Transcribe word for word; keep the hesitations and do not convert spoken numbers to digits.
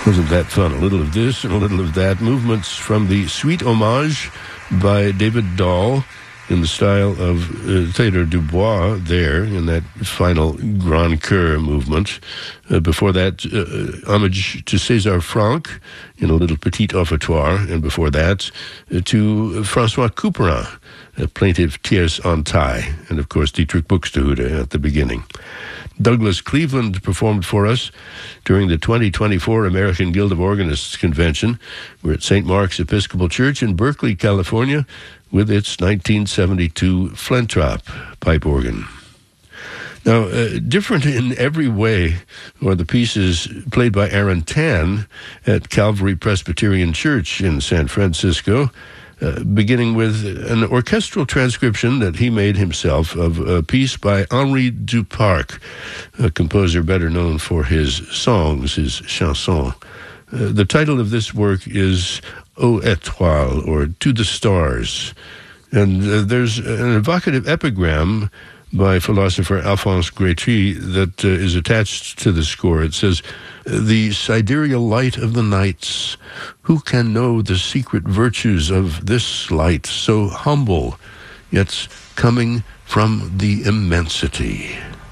Wasn't that fun? A little of this and a little of that. Movements from the Suite Hommage by David Dahl in the style of uh, Theodore Dubois there in that final Grand Chœur movement. Uh, before that, uh, homage to César Franck in a little petit offertoire. And before that, uh, to François Couperin, a plaintive tierce en taille. And of course, Dietrich Buxtehude at the beginning. Douglas Cleveland performed for us during the twenty twenty-four American Guild of Organists Convention. We're at Saint Mark's Episcopal Church in Berkeley, California, with its nineteen seventy-two Flentrop pipe organ. Now, uh, different in every way are the pieces played by Aaron Tan at Calvary Presbyterian Church in San Francisco, uh, beginning with an orchestral transcription that he made himself of a piece by Henri Duparc, a composer better known for his songs, his chansons. Uh, the title of this work is Aux Étoiles, or To the Stars. And uh, there's an evocative epigram by philosopher Alphonse Grétry that uh, is attached to the score. It says, "The sidereal light of the nights, who can know the secret virtues of this light, so humble, yet coming from the immensity?"